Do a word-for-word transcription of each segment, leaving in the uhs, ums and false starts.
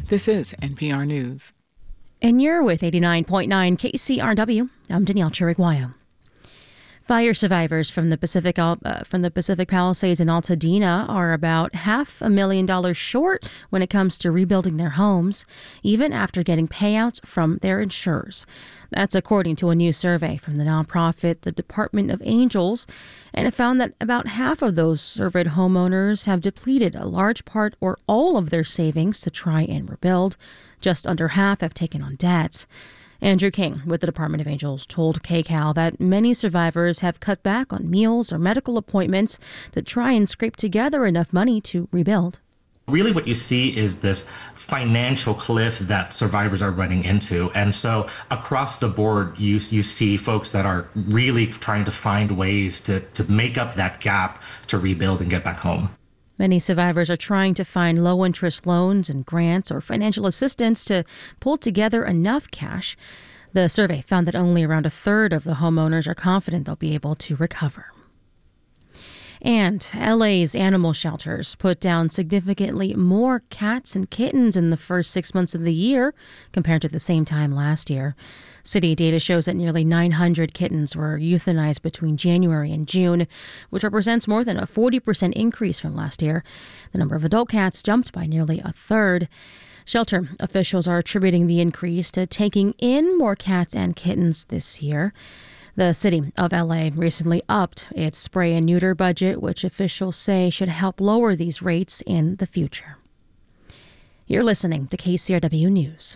This is N P R News. And you're with eighty-nine point nine K C R W. I'm Danielle Chiriguayo. Fire survivors from the Pacific uh, from the Pacific Palisades in Altadena are about half a million dollars short when it comes to rebuilding their homes, even after getting payouts from their insurers. That's according to a new survey from the nonprofit the Department of Angels, and it found that about half of those surveyed homeowners have depleted a large part or all of their savings to try and rebuild. Just under half have taken on debts. Andrew King with the Department of Angels told K C A L that many survivors have cut back on meals or medical appointments to try and scrape together enough money to rebuild. Really what you see is this financial cliff that survivors are running into. And so across the board, you you see folks that are really trying to find ways to, to make up that gap to rebuild and get back home. Many survivors are trying to find low-interest loans and grants or financial assistance to pull together enough cash. The survey found that only around a third of the homeowners are confident they'll be able to recover. And L A's animal shelters put down significantly more cats and kittens in the first six months of the year compared to the same time last year. City data shows that nearly nine hundred kittens were euthanized between January and June, which represents more than a forty percent increase from last year. The number of adult cats jumped by nearly a third. Shelter officials are attributing the increase to taking in more cats and kittens this year. The city of L A recently upped its spray and neuter budget, which officials say should help lower these rates in the future. You're listening to K C R W News.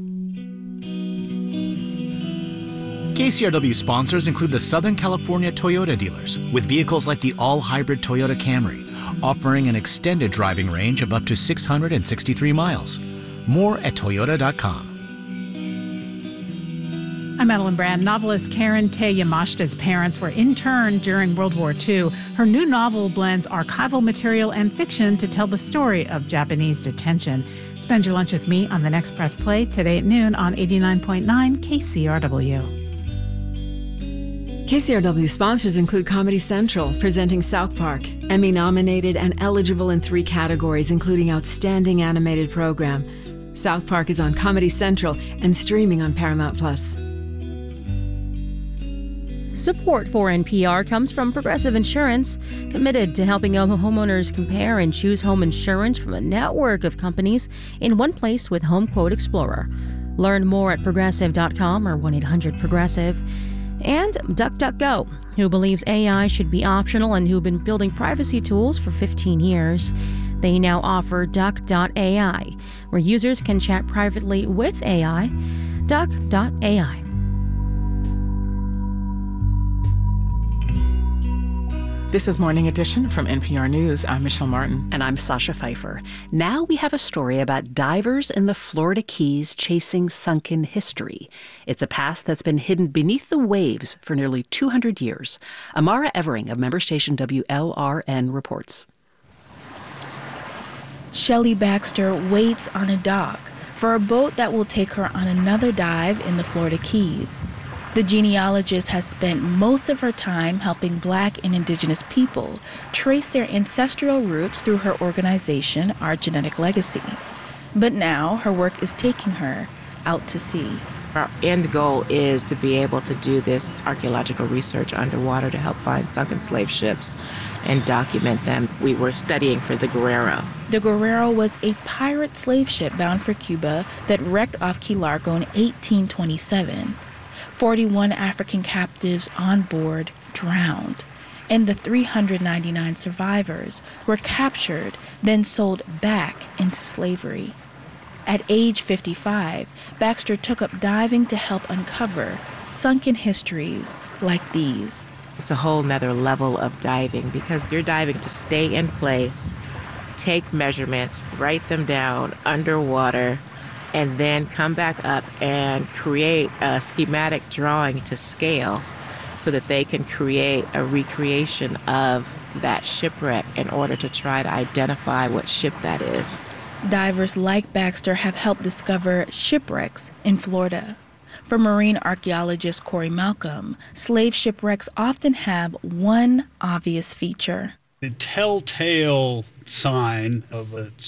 K C R W sponsors include the Southern California Toyota dealers, with vehicles like the all-hybrid Toyota Camry, offering an extended driving range of up to six hundred sixty-three miles. More at toyota dot com. I'm Madeline Brand. Novelist Karen Tay Yamashita's parents were interned during World War Two. Her new novel blends archival material and fiction to tell the story of Japanese detention. Spend your lunch with me on the next Press Play today at noon on eighty-nine point nine K C R W. K C R W sponsors include Comedy Central, presenting South Park, Emmy-nominated and eligible in three categories, including Outstanding Animated Program. South Park is on Comedy Central and streaming on Paramount Plus. Support for N P R comes from Progressive Insurance, committed to helping homeowners compare and choose home insurance from a network of companies in one place with Home Quote Explorer. Learn more at progressive dot com or one eight hundred progressive. And DuckDuckGo, who believes A I should be optional and who've been building privacy tools for fifteen years. They now offer Duck dot A I, where users can chat privately with A I. Duck dot A I. This is Morning Edition from N P R News. I'm Michelle Martin. And I'm Sasha Pfeiffer. Now we have a story about divers in the Florida Keys chasing sunken history. It's a past that's been hidden beneath the waves for nearly two hundred years. Amara Evering of member station W L R N reports. Shelley Baxter waits on a dock for a boat that will take her on another dive in the Florida Keys. The genealogist has spent most of her time helping Black and Indigenous people trace their ancestral roots through her organization, Our Genetic Legacy. But now her work is taking her out to sea. Our end goal is to be able to do this archaeological research underwater to help find sunken slave ships and document them. We were studying for the Guerrero. The Guerrero was a pirate slave ship bound for Cuba that wrecked off Key Largo in eighteen twenty-seven. forty-one African captives on board drowned, and the three hundred ninety-nine survivors were captured, then sold back into slavery. At age fifty-five, Baxter took up diving to help uncover sunken histories like these. It's a whole nother level of diving because you're diving to stay in place, take measurements, write them down underwater, and then come back up and create a schematic drawing to scale so that they can create a recreation of that shipwreck in order to try to identify what ship that is. Divers like Baxter have helped discover shipwrecks in Florida. For marine archaeologist Corey Malcolm, slave shipwrecks often have one obvious feature. The telltale sign of a